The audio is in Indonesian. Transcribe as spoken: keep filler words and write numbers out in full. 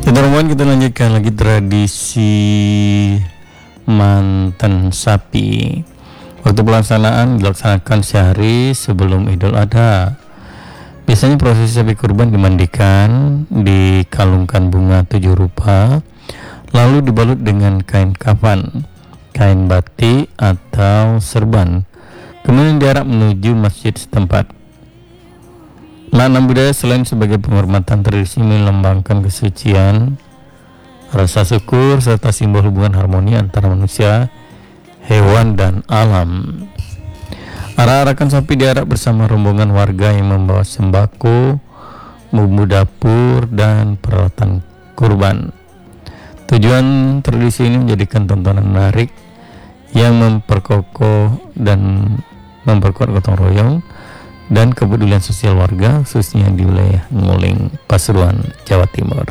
Kita rombongan kita lanjutkan lagi tradisi manten sapi. Waktu pelaksanaan dilaksanakan sehari sebelum Idul Adha. Biasanya prosesi sapi kurban dimandikan, dikalungkan bunga tujuh rupa, lalu dibalut dengan kain kafan, kain batik atau serban. Kemudian diarak menuju masjid setempat. Makna budaya selain sebagai penghormatan, tradisi melambangkan kesucian, rasa syukur, serta simbol hubungan harmoni antara manusia, hewan, dan alam. Arak-arakan sapi diarak bersama rombongan warga yang membawa sembako, bumbu dapur, dan peralatan kurban. Tujuan tradisi ini menjadikan tontonan menarik yang memperkokoh dan memperkuat gotong royong dan kepedulian sosial warga, khususnya di wilayah Nguling, Pasuruan, Jawa Timur.